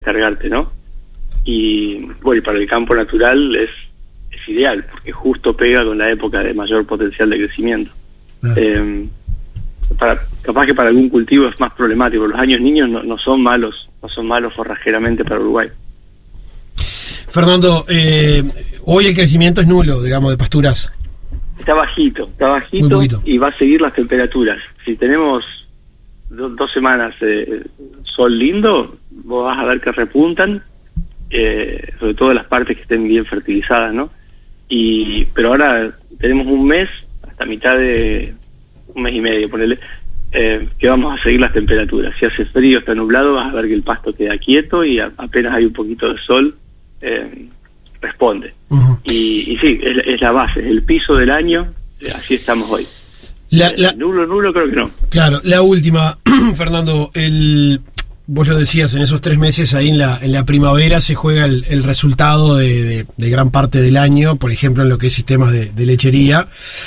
cargarte, ¿no? Y bueno, y para el campo natural es ideal, porque justo pega con la época de mayor potencial de crecimiento. Capaz que para algún cultivo es más problemático. Los años niños no son malos forrajeramente para Uruguay. Fernando, hoy el crecimiento es nulo, digamos, de pasturas. Está bajito y va a seguir las temperaturas. Si tenemos 2 semanas de sol lindo, vos vas a ver que repuntan, sobre todo las partes que estén bien fertilizadas, ¿no? Pero ahora tenemos un mes, hasta mitad de un mes y medio, ponele, que vamos a seguir las temperaturas. Si hace frío, está nublado, vas a ver que el pasto queda quieto y apenas hay un poquito de sol, responde. Uh-huh. Y sí, es la base, es el piso del año, así estamos hoy. Nulo creo que no. Claro, la última, Fernando, vos lo decías, en esos 3 meses ahí en la primavera se juega el resultado de gran parte del año, por ejemplo en lo que es sistemas de lechería.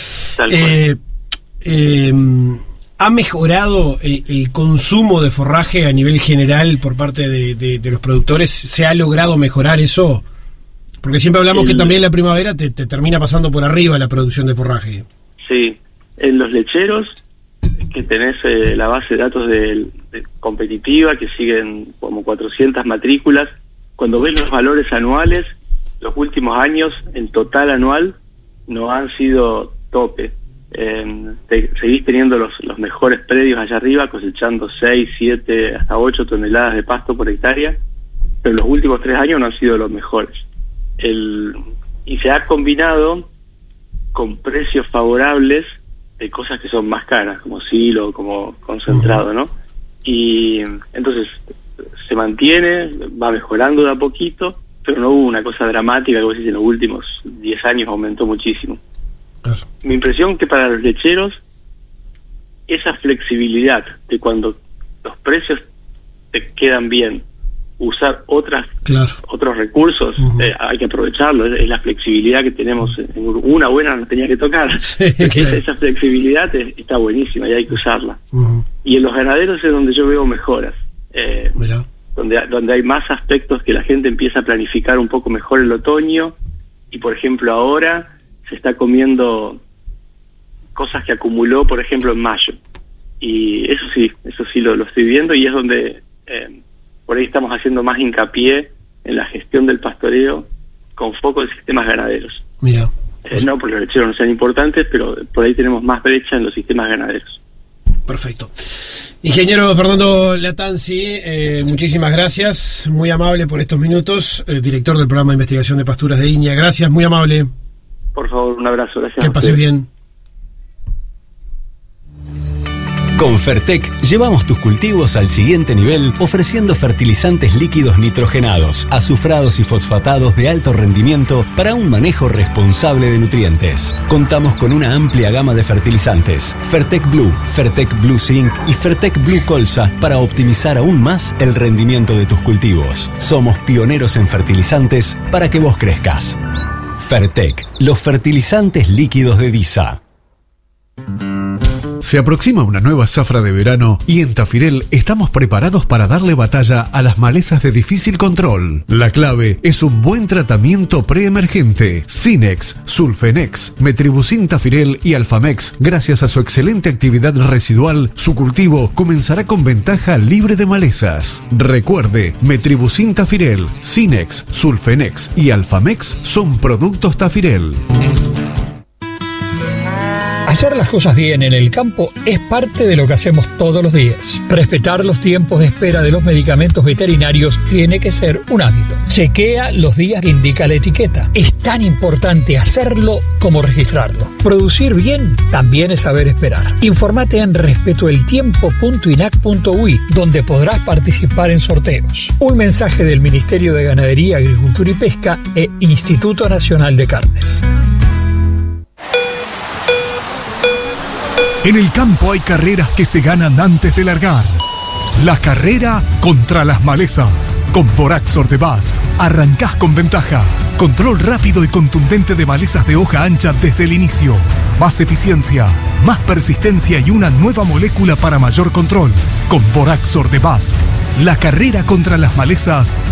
¿Ha mejorado el consumo de forraje a nivel general por parte de los productores? ¿Se ha logrado mejorar eso? Porque siempre hablamos que también la primavera te termina pasando por arriba la producción de forraje. Sí, en los lecheros, que tenés la base de datos de competitiva, que siguen como 400 matrículas, cuando ves los valores anuales, los últimos años, en total anual, no han sido tope. Seguís teniendo los mejores predios allá arriba, cosechando 6, 7, hasta 8 toneladas de pasto por hectárea, pero los últimos 3 años no han sido los mejores. Y se ha combinado con precios favorables de cosas que son más caras, como silo, como concentrado, ¿no? Y entonces se mantiene, va mejorando de a poquito, pero no hubo una cosa dramática, como decís, en los últimos 10 años aumentó muchísimo. Claro. Mi impresión es que para los lecheros, esa flexibilidad de cuando los precios te quedan bien, usar otros recursos, hay que aprovecharlo. Es la flexibilidad que tenemos. Una buena nos tenía que tocar. Sí, claro. Esa flexibilidad está buenísima y hay que usarla. Y en los ganaderos es donde yo veo mejoras, donde hay más aspectos que la gente empieza a planificar un poco mejor el otoño, y por ejemplo ahora se está comiendo cosas que acumuló por ejemplo en mayo, y eso sí lo estoy viendo, y es donde por ahí estamos haciendo más hincapié en la gestión del pastoreo con foco en sistemas ganaderos. Mira, no porque los lecheros no sean importantes, pero por ahí tenemos más brecha en los sistemas ganaderos. Perfecto. Ingeniero Fernando Latanzi, muchísimas gracias, muy amable por estos minutos, director del programa de investigación de pasturas de INEA. Gracias, muy amable. Por favor, un abrazo, gracias. Que pase bien. Con Fertec llevamos tus cultivos al siguiente nivel, ofreciendo fertilizantes líquidos nitrogenados, azufrados y fosfatados de alto rendimiento para un manejo responsable de nutrientes. Contamos con una amplia gama de fertilizantes: Fertec Blue, Fertec Blue Zinc y Fertec Blue Colza, para optimizar aún más el rendimiento de tus cultivos. Somos pioneros en fertilizantes para que vos crezcas. Fertec, los fertilizantes líquidos de DISA. Se aproxima una nueva zafra de verano y en Tafirel estamos preparados para darle batalla a las malezas de difícil control. La clave es un buen tratamiento preemergente. Sinex, Sulfenex, Metribuzin Tafirel y Alfamex. Gracias a su excelente actividad residual, su cultivo comenzará con ventaja libre de malezas. Recuerde, Metribuzin Tafirel, Sinex, Sulfenex y Alfamex son productos Tafirel. Hacer las cosas bien en el campo es parte de lo que hacemos todos los días. Respetar los tiempos de espera de los medicamentos veterinarios tiene que ser un hábito. Chequea los días que indica la etiqueta. Es tan importante hacerlo como registrarlo. Producir bien también es saber esperar. Infórmate en respetoeltiempo.inac.ui, donde podrás participar en sorteos. Un mensaje del Ministerio de Ganadería, Agricultura y Pesca e Instituto Nacional de Carnes. En el campo hay carreras que se ganan antes de largar. La carrera contra las malezas. Con Boraxor de BASF arrancás con ventaja. Control rápido y contundente de malezas de hoja ancha desde el inicio. Más eficiencia, más persistencia y una nueva molécula para mayor control. Con Boraxor de BASF La carrera contra las malezas